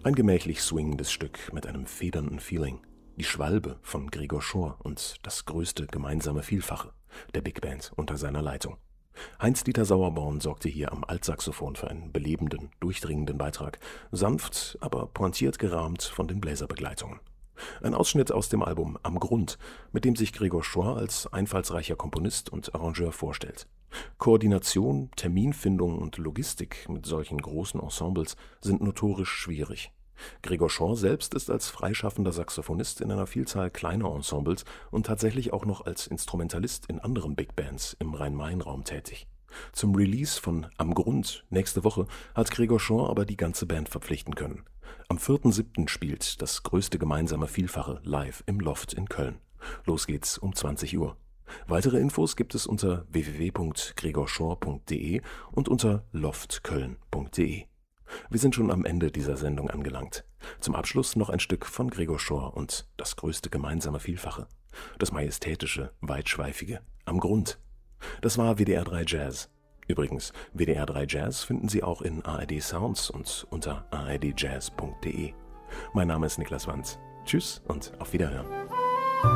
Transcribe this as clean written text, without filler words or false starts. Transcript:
Ein gemächlich swingendes Stück mit einem federnden Feeling. Die Schwalbe von Gregor Schor und das größte gemeinsame Vielfache der Big Band unter seiner Leitung. Heinz-Dieter Sauerborn sorgte hier am Altsaxophon für einen belebenden, durchdringenden Beitrag, sanft, aber pointiert gerahmt von den Bläserbegleitungen. Ein Ausschnitt aus dem Album Am Grund, mit dem sich Gregor Schor als einfallsreicher Komponist und Arrangeur vorstellt. Koordination, Terminfindung und Logistik mit solchen großen Ensembles sind notorisch schwierig. Gregor Schor selbst ist als freischaffender Saxophonist in einer Vielzahl kleiner Ensembles und tatsächlich auch noch als Instrumentalist in anderen Big Bands im Rhein-Main-Raum tätig. Zum Release von Am Grund nächste Woche hat Gregor Schor aber die ganze Band verpflichten können. Am 4.7. spielt das größte gemeinsame Vielfache live im Loft in Köln. Los geht's um 20 Uhr. Weitere Infos gibt es unter www.gregorschor.de und unter loftköln.de. Wir sind schon am Ende dieser Sendung angelangt. Zum Abschluss noch ein Stück von Gregor Schor und das größte gemeinsame Vielfache. Das majestätische, weitschweifige Am Grund. Das war WDR 3 Jazz. Übrigens, WDR 3 Jazz finden Sie auch in ARD Sounds und unter ardjazz.de. Mein Name ist Niklas Wanz. Tschüss und auf Wiederhören.